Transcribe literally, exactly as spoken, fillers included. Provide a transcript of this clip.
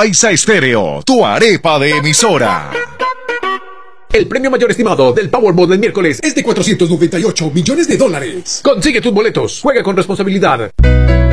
Paisa Estéreo, tu arepa de emisora. El premio mayor estimado del Powerball del miércoles es de cuatrocientos noventa y ocho millones de dólares. Consigue tus boletos. Juega con responsabilidad.